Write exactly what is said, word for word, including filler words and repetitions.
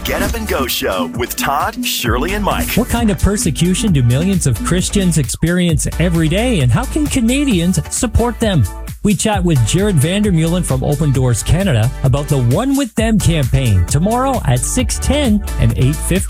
Get Up and Go Show with Todd, Shirley, and Mike. What kind of persecution do millions of Christians experience every day, and how can Canadians support them? We chat with Jared Vandermeulen from Open Doors Canada about the One With Them campaign tomorrow at six ten and eight fifty.